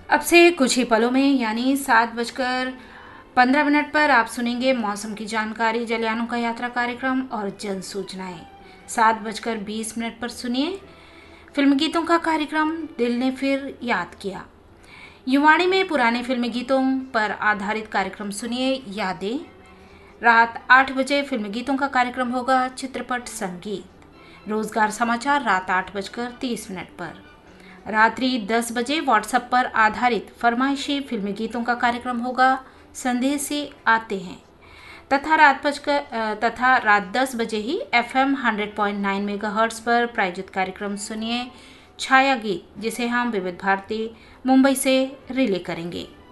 अब से कुछ ही पलों में यानी 7:15 पर आप सुनेंगे मौसम की जानकारी, जलयानों का यात्रा कार्यक्रम और जन सूचनाएं। 7:20 पर सुनिए फिल्म गीतों का कार्यक्रम दिल ने फिर याद किया। युवाणी में पुराने फिल्मी गीतों पर आधारित कार्यक्रम सुनिए यादें। रात 8 बजे फिल्मी गीतों का कार्यक्रम होगा चित्रपट संगीत। रोजगार समाचार रात 8:30 पर। रात्रि 10 बजे व्हाट्सएप पर आधारित फरमाइशी फिल्मी गीतों का कार्यक्रम होगा संदेशे आते हैं। तथा रात 10 बजे ही FM 100.9 मेगाहर्ट्ज पर प्रायोजित कार्यक्रम सुनिए छाया गीत, जिसे हम विविध भारती मुंबई से रिले करेंगे।